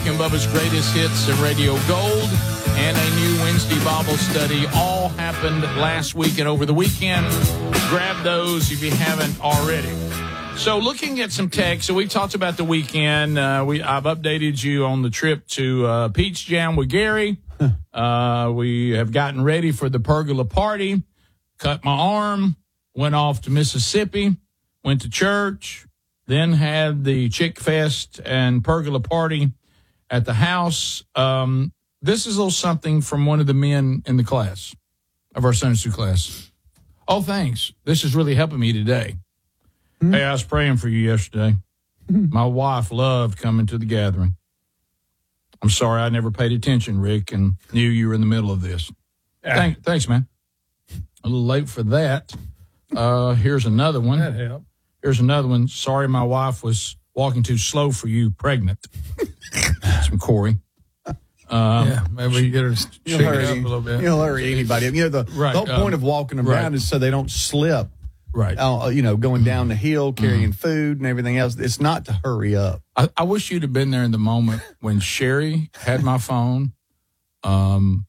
Rick and Bubba's Greatest Hits and Radio Gold and a new Wednesday Bible study all happened last week and over the weekend. Grab those if you haven't already. So looking at some text, so we talked about the weekend. I've updated you on the trip to Peach Jam with Gary. We have gotten ready for the pergola party, cut my arm, went off to Mississippi, went to church, then had the Chick Fest and pergola party at the house. This is a little something from one of the men in the class, of our Sunday school class. Oh, thanks. This is really helping me today. Hey, I was praying for you yesterday. My wife loved coming to the gathering. I'm sorry I never paid attention, Rick, and knew you were in the middle of this. Thanks, man. A little late for that. Here's another one. That helped. Here's another one. Sorry my wife was walking too slow for you, pregnant. That's from Corey. Maybe we get her shake it up a little bit. You'll hurry anybody. The whole point of walking them around is so they don't slip. Right. Going down the hill, carrying food and everything else. It's not to hurry up. I wish you'd have been there in the moment when Sherry had my phone. One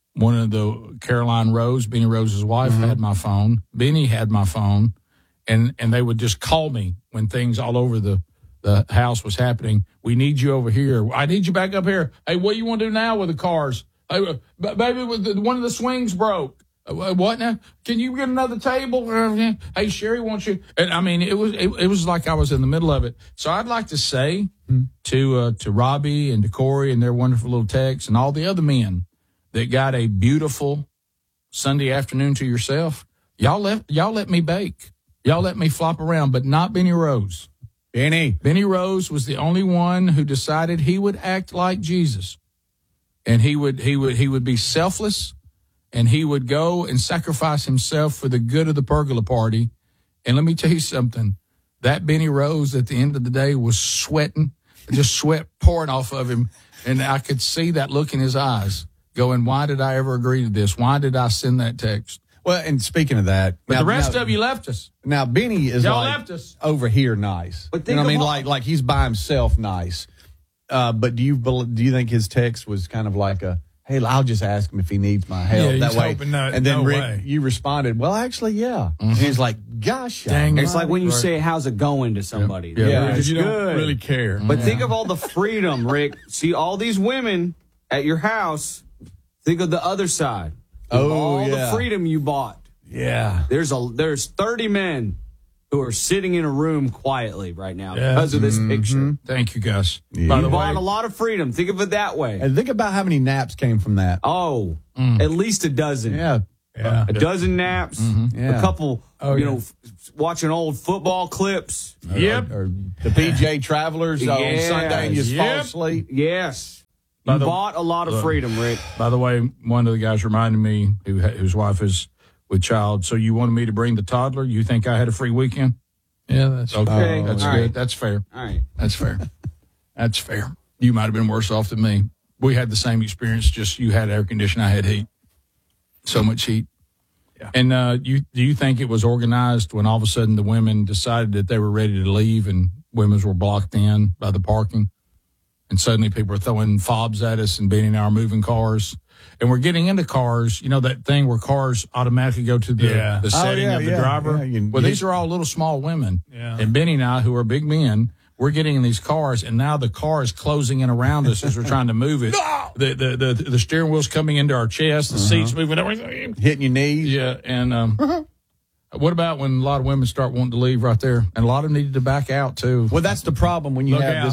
of the Caroline Rose, Benny Rose's wife, had my phone. Benny had my phone. And they would just call me when things all over the house was happening. We need you over here. I need you back up here. Hey, what do you want to do now with the cars? Hey, baby, one of the swings broke. What now? Can you get another table? Hey, Sherry wants you. And I mean, it was like I was in the middle of it. So I'd like to say to Robbie and to Corey and their wonderful little texts and all the other men that got a beautiful Sunday afternoon to yourself. Y'all let me bake. Y'all let me flop around, but not Benny Rose. Benny Rose was the only one who decided he would act like Jesus, and he would be selfless. And he would go and sacrifice himself for the good of the pergola party. And let me tell you something. That Benny Rose at the end of the day was sweating, just sweat pouring off of him. And I could see that look in his eyes going, why did I ever agree to this? Why did I send that text? Well, and speaking of that. But the rest of you left us. Now, Benny is Y'all left us. Over here nice. But like he's by himself nice. But do you think his text was kind of like hey, I'll just ask him if he needs my help. Yeah, that way. And then Rick, you responded, well, actually, yeah. And he's like, gosh, dang. It's like when you say, how's it going to somebody. Yeah. Because you good. don't really care. But think of all the freedom, Rick. See all these women at your house. Think of the other side. The freedom you bought. Yeah. There's 30 men who are sitting in a room quietly right now because of this picture. Thank you, guys. Yeah. By the way, bought a lot of freedom. Think of it that way. And think about how many naps came from that. Oh, at least a dozen. Yeah. A dozen naps. Yeah. A couple, watching old football clips. Yep. Or the PJ Travelers on Sunday and you just fall asleep. Yes. You bought a lot of freedom, Rick. By the way, one of the guys reminded me whose wife is with child. So you wanted me to bring the toddler? You think I had a free weekend? Yeah, that's okay. That's all good. Right. That's fair. All right. That's fair. That's fair. You might have been worse off than me. We had the same experience, just you had air conditioning, I had heat. So much heat. Yeah. And do you think it was organized when all of a sudden the women decided that they were ready to leave and women were blocked in by the parking? And suddenly people are throwing fobs at us and Benny and I are moving cars. And we're getting into cars, that thing where cars automatically go to the setting of the driver. Yeah, these are all little small women. Yeah. And Benny and I, who are big men, we're getting in these cars, and now the car is closing in around us as we're trying to move it. No! The steering wheel's coming into our chest, the seat's moving, everything. Hitting your knees. Yeah, and what about when a lot of women start wanting to leave right there? And a lot of them needed to back out, too. Well, that's the problem when you have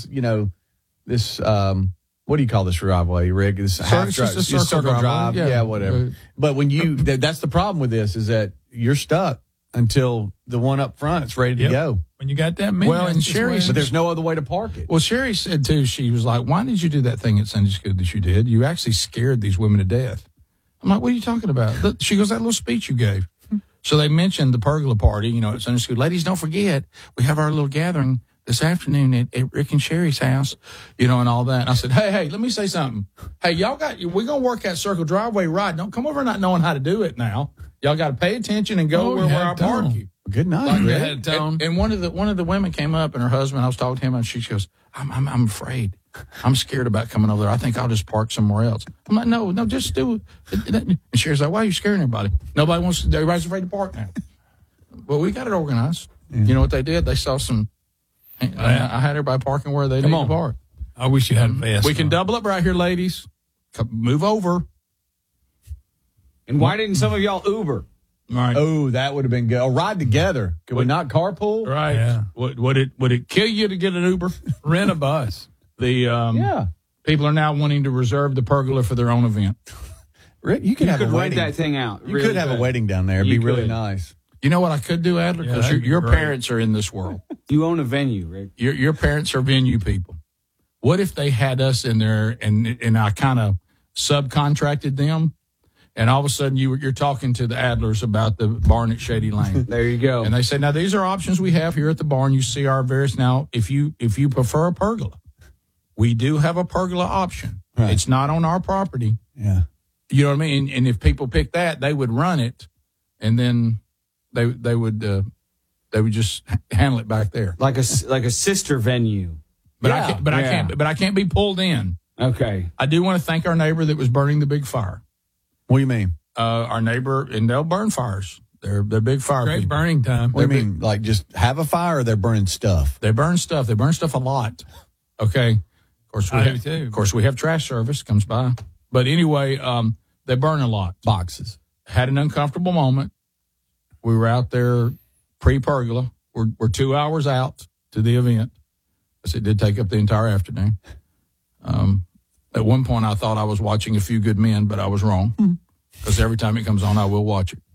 this what do you call this driveway, Rick? This circle drive. Yeah, whatever. But when that's the problem with this is that you're stuck until the one up front is ready to go. When you got that many. Well, and Sherry, but there's no other way to park it. Well, Sherry said, too, she was like, why did you do that thing at Sunday school that you did? You actually scared these women to death. I'm like, what are you talking about? She goes, that little speech you gave. So they mentioned the pergola party, at Sunday school. Ladies, don't forget, we have our little gathering this afternoon at Rick and Sherry's house, and all that. And I said, hey, let me say something. Hey, we're going to work that circle driveway right. Don't come over not knowing how to do it now. Y'all got to pay attention and go where I park you. Good night. And one of the women came up and her husband, I was talking to him and she goes, I'm afraid. I'm scared about coming over there. I think I'll just park somewhere else. I'm like, no, just do it. And Sherry's like, why are you scaring everybody? Nobody wants to, everybody's afraid to park now. Well, we got it organized. Yeah. You know what they did? They saw some, I had everybody parking where they need to park. I wish you had a vest. We can double up right here, ladies. Move over. And why didn't some of y'all Uber? Right. Oh, that would have been good. A ride together. Could we not carpool? Right. Yeah. Would it kill you to get an Uber? Rent a bus. People are now wanting to reserve the pergola for their own event. Rick, you could rent that thing out. You could have a wedding down there. It'd be really nice. You know what I could do, Adler? Because your parents are in this world. You own a venue, Rick. Your parents are venue people. What if they had us in there and I kind of subcontracted them? And all of a sudden, you're talking to the Adlers about the barn at Shady Lane. There you go. And they say, now, these are options we have here at the barn. You see our various. Now, if you prefer a pergola, we do have a pergola option. Right. It's not on our property. Yeah. You know what I mean? And if people pick that, they would run it, and then they would just handle it back there. Like a sister venue. But I can't be pulled in. Okay. I do want to thank our neighbor that was burning the big fire. What do you mean? Our neighbor, and they'll burn fires. They're big fire Great people. burning time. What do you mean? Like just have a fire, or they're burning stuff? They burn stuff. They burn stuff a lot. Okay. Of course, we have trash service comes by. But anyway, they burn a lot. Boxes. Had an uncomfortable moment. We were out there pre-pergola. We're 2 hours out to the event. It did take up the entire afternoon. At one point, I thought I was watching A Few Good Men, but I was wrong. Because every time it comes on, I will watch it.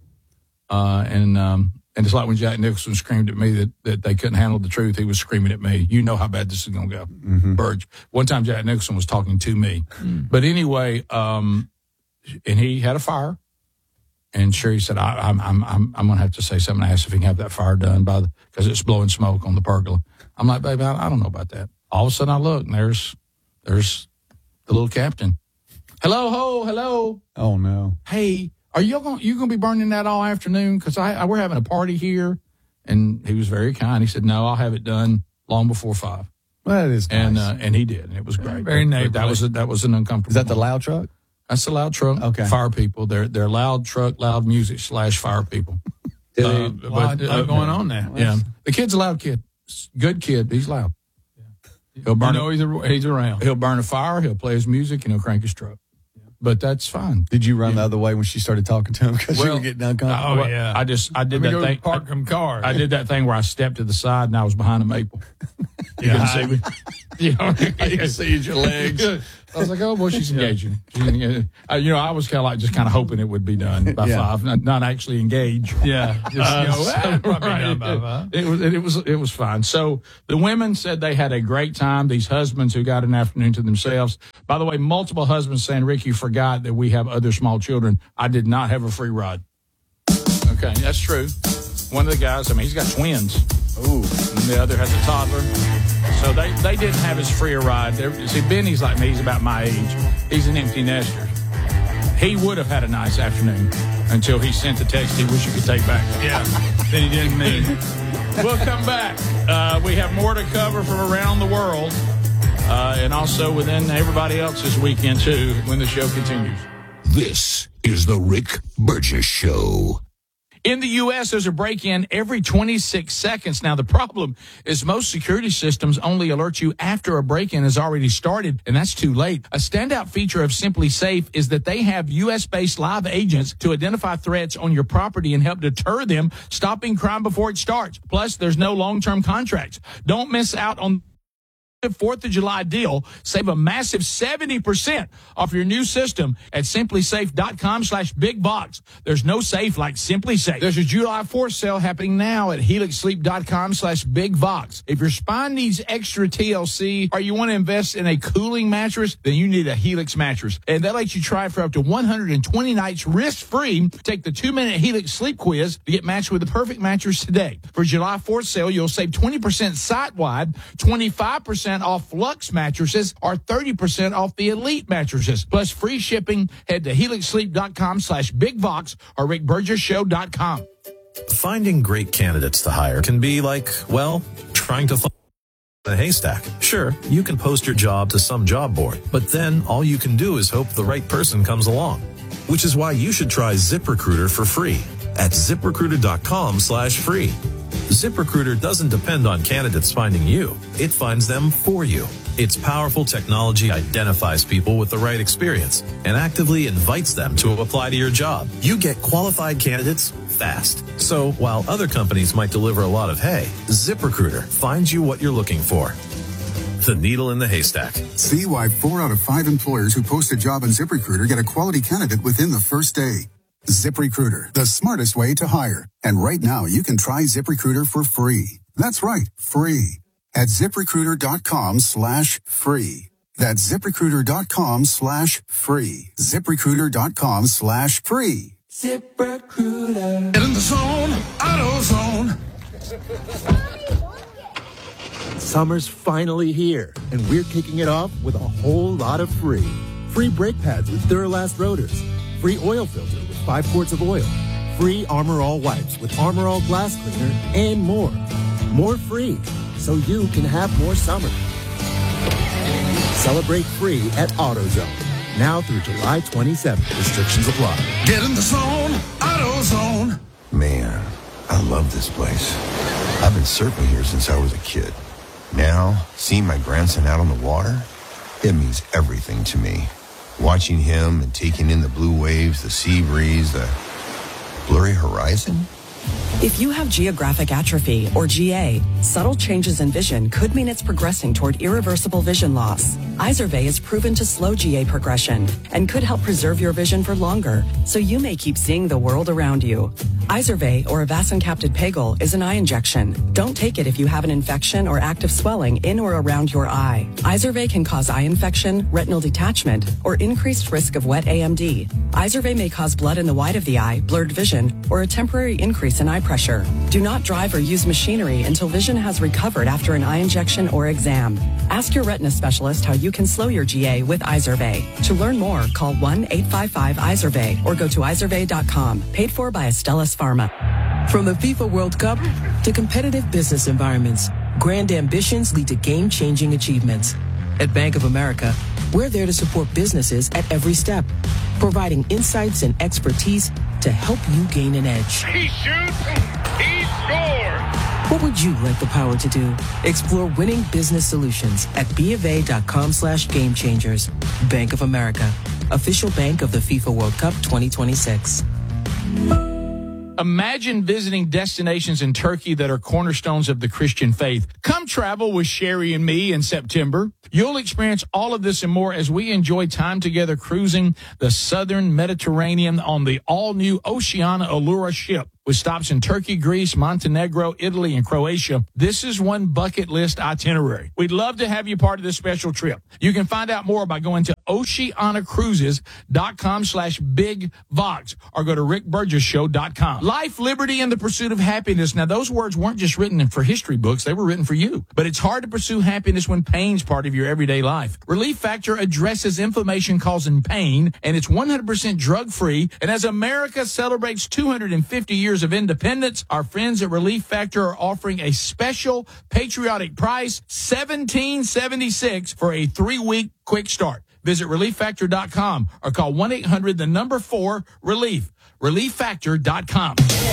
And it's like when Jack Nicholson screamed at me that they couldn't handle the truth. He was screaming at me. You know how bad this is going to go. Mm-hmm. Burge. One time, Jack Nicholson was talking to me. But anyway, and he had a fire. And Sherry said, I'm going to have to say something. I asked if he can have that fire done because it's blowing smoke on the pergola. I'm like, baby, I don't know about that. All of a sudden, I look, and there's the little captain. Hello. Oh, no. Hey, are you going to be burning that all afternoon? Because we're having a party here. And he was very kind. He said, no, I'll have it done long before 5. Well, that is nice. And he did. And it was great. Very neighborly. That was an uncomfortable Is that the loud truck? That's the loud truck. Okay. Fire people. They're loud truck, loud music / fire people. Lot going on there. Yeah. The kid's a loud kid. Good kid. He's loud. He'll burn. He's around. He'll burn a fire. He'll play his music, and he'll crank his truck. But that's fine. Did you run the other way when she started talking to him because you were getting uncomfortable? Oh yeah. I did that thing. Park some cars. I did that thing where I stepped to the side and I was behind a maple. You couldn't see me. I can see your legs. I was like, oh boy, she's engaging. I was kind of hoping it would be done by 5, not actually engage. Yeah, probably done by 5. It was fine. So the women said they had a great time. These husbands who got an afternoon to themselves. By the way, multiple husbands saying, Rick, you forgot that we have other small children. I did not have a free ride. Okay, that's true. One of the guys, he's got twins. Ooh. And the other has a toddler. So they didn't have as free a ride. See, Benny's like me. He's about my age. He's an empty nester. He would have had a nice afternoon until he sent the text he wish he could take back. Yeah, then he didn't mean. We'll come back. We have more to cover from around the world and also within everybody else's weekend, too, when the show continues. This is the Rick Burgess Show. In the U.S., there's a break-in every 26 seconds. Now, the problem is most security systems only alert you after a break-in has already started, and that's too late. A standout feature of Simply Safe is that they have U.S.-based live agents to identify threats on your property and help deter them, stopping crime before it starts. Plus, there's no long-term contracts. Don't miss out on the 4th of July deal. Save a massive 70% off your new system at simplysafe.com/bigbox. There's no safe like Simply Safe. There's a July 4th sale happening now at helixsleep.com/bigbox. If your spine needs extra TLC or you want to invest in a cooling mattress, then you need a Helix mattress. And that lets you try it for up to 120 nights risk-free. Take the 2-minute Helix sleep quiz to get matched with the perfect mattress today. For July 4th sale, you'll save 20% site-wide, 25% off Lux mattresses, or 30% off the Elite mattresses. Plus free shipping. Head to helixsleep.com/bigbox or rickburgessshow.com. Finding great candidates to hire can be like, well, trying to The haystack. Sure, you can post your job to some job board, but then all you can do is hope the right person comes along. Which is why you should try ZipRecruiter for free at ZipRecruiter.com/free. ZipRecruiter doesn't depend on candidates finding you. It finds them for you. Its powerful technology identifies people with the right experience and actively invites them to apply to your job. You get qualified candidates fast. So while other companies might deliver a lot of hay, ZipRecruiter finds you what you're looking for. The needle in the haystack. See why 4 out of 5 employers who post a job on ZipRecruiter get a quality candidate within the first day. ZipRecruiter, the smartest way to hire. And right now, you can try ZipRecruiter for free. That's right, free. At ZipRecruiter.com/free. That's ZipRecruiter.com/free. ZipRecruiter.com/free. ZipRecruiter. Get in the zone, AutoZone. Summer's finally here, and we're kicking it off with a whole lot of free. Free brake pads with Duralast rotors. Free oil filter with 5 quarts of oil. Free Armor All wipes with Armor All glass cleaner, and more. More free, so you can have more summer. Celebrate free at AutoZone. Now through July 27th. Restrictions apply. Get in the zone, AutoZone. Man, I love this place. I've been surfing here since I was a kid. Now, seeing my grandson out on the water, it means everything to me. Watching him and taking in the blue waves, the sea breeze, the blurry horizon. If you have geographic atrophy, or GA, subtle changes in vision could mean it's progressing toward irreversible vision loss. Izervay is proven to slow GA progression and could help preserve your vision for longer, so you may keep seeing the world around you. Izervay, or avacincaptad pegol, is an eye injection. Don't take it if you have an infection or active swelling in or around your eye. Izervay can cause eye infection, retinal detachment, or increased risk of wet AMD. Izervay may cause blood in the white of the eye, blurred vision, or a temporary increase in eye pressure. Do not drive or use machinery until vision has recovered after an eye injection or exam. Ask your retina specialist how you can slow your GA with Izervay. To learn more, call 1-855-IZERVAY or go to izervay.com. Paid for by Astellas Pharma. From the FIFA World Cup to competitive business environments, grand ambitions lead to game-changing achievements. At Bank of America, we're there to support businesses at every step, providing insights and expertise to help you gain an edge. He shoots, he scores! What would you like the power to do? Explore winning business solutions at BofA.com/gamechangers. Bank of America, official bank of the FIFA World Cup 2026. Imagine visiting destinations in Turkey that are cornerstones of the Christian faith. Come travel with Sherry and me in September. You'll experience all of this and more as we enjoy time together cruising the southern Mediterranean on the all-new Oceania Allura ship. With stops in Turkey, Greece, Montenegro, Italy, and Croatia, this is one bucket list itinerary. We'd love to have you part of this special trip. You can find out more by going to oceanacruises.com/bigvox or go to rickburgesshow.com. Life, liberty, and the pursuit of happiness. Now, those words weren't just written for history books. They were written for you. But it's hard to pursue happiness when pain's part of your everyday life. Relief Factor addresses inflammation causing pain, and it's 100% drug-free. And as America celebrates 250 years of independence, our friends at Relief Factor are offering a special patriotic price, $17.76 for a 3-week quick start. Visit ReliefFactor.com or call 1-800-4-RELIEF. ReliefFactor.com.